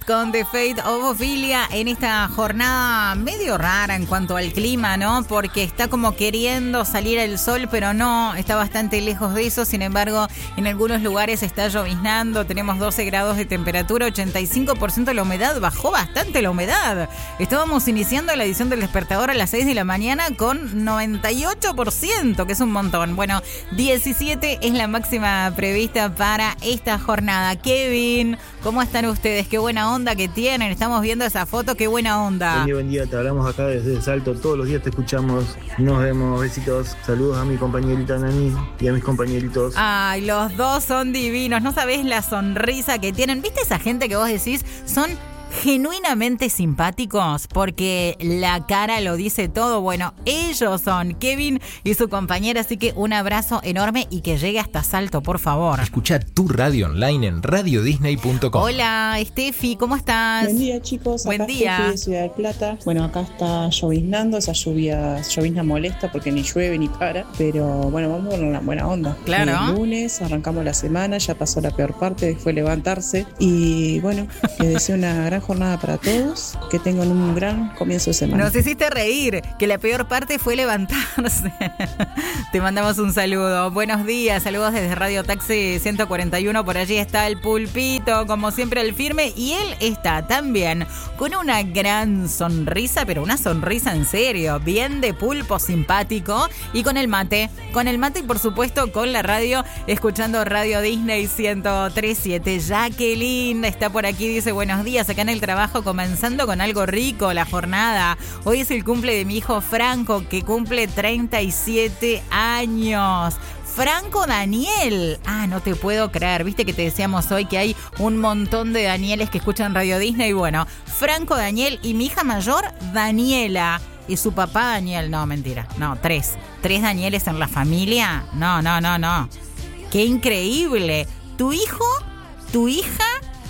con The Fate of Ophelia en esta jornada medio rara en cuanto al clima, ¿no? Porque está como queriendo salir el sol, pero no, está bastante lejos de eso. Sin embargo, en algunos lugares está lloviznando, tenemos 12 grados de temperatura, 85% la humedad, bajó bastante la humedad. Estábamos iniciando la edición del despertador a las 6 de la mañana con 98%, que es un montón. Bueno, 17 es la máxima prevista para esta jornada. Kevin, ¿cómo están ustedes? Qué buena onda que tienen. Estamos viendo esa foto, qué buena onda. Buen día, te hablamos acá desde Salto. Todos los días te escuchamos. Nos vemos, besitos. Saludos a mi compañerita Nani y a mis compañeritos. Ay, los dos son divinos. No sabés la sonrisa que tienen. ¿Viste esa gente que vos decís son genuinamente simpáticos? Porque la cara lo dice todo. Bueno, ellos son Kevin y su compañera, así que un abrazo enorme y que llegue hasta Salto, por favor. Escucha tu radio online en radiodisney.com. Hola, Estefi, ¿cómo estás? Buen día, chicos. Buen acá día. Estefi de Ciudad del Plata. Bueno, acá está lloviznando, esa llovizna molesta porque ni llueve ni para, pero bueno, vamos con una buena onda. Claro. El lunes arrancamos la semana, ya pasó la peor parte, fue levantarse y bueno, les deseo una gran jornada para todos, que tengan un gran comienzo de semana. Nos hiciste reír, que la peor parte fue levantarse. Te mandamos un saludo. Buenos días, saludos desde Radio Taxi 141. Por allí está el Pulpito, como siempre el firme, y él está también con una gran sonrisa, pero una sonrisa en serio, bien de pulpo, simpático, y con el mate y por supuesto con la radio, escuchando Radio Disney 103.7. Jacqueline está por aquí, dice buenos días, acá en el trabajo comenzando con algo rico la jornada. Hoy es el cumple de mi hijo Franco, que cumple 37 años. Franco Daniel. Ah, no te puedo creer. Viste que te decíamos hoy que hay un montón de Danieles que escuchan Radio Disney. Bueno, Franco Daniel y mi hija mayor, Daniela. Y su papá Daniel. No, mentira. No, tres Danieles en la familia. No. Qué increíble. Tu hijo, tu hija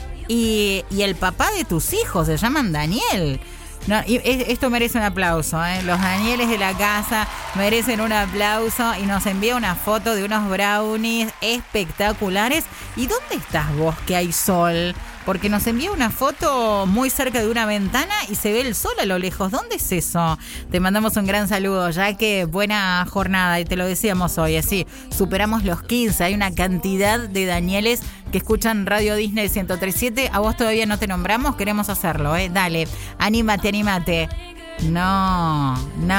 y el papá de tus hijos se llaman Daniel. No, y esto merece un aplauso, ¿eh? Los Danieles de la casa merecen un aplauso y nos envía una foto de unos brownies espectaculares. ¿Y dónde estás vos que hay sol? Porque nos envía una foto muy cerca de una ventana y se ve el sol a lo lejos. ¿Dónde es eso? Te mandamos un gran saludo, ya que buena jornada, y te lo decíamos hoy, así, superamos los 15. Hay una cantidad de Danieles que escuchan Radio Disney 103.7. A vos todavía no te nombramos, queremos hacerlo, ¿eh? Dale, anímate. No.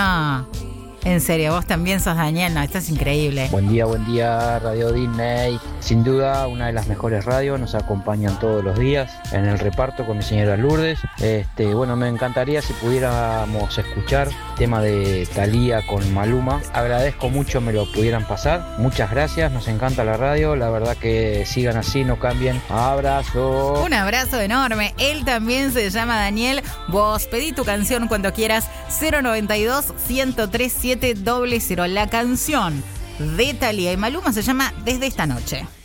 En serio, vos también sos Daniel, no, esto es increíble. Buen día, Radio Disney. Sin duda, una de las mejores radios, nos acompañan todos los días en el reparto con mi señora Lourdes. Bueno, me encantaría si pudiéramos escuchar el tema de Thalía con Maluma. Agradezco mucho me lo pudieran pasar. Muchas gracias, nos encanta la radio, la verdad que sigan así, no cambien. Abrazo. Un abrazo enorme. Él también se llama Daniel. Vos pedí tu canción cuando quieras. 092-103-700. La canción de Thalía y Maluma se llama Desde esta noche.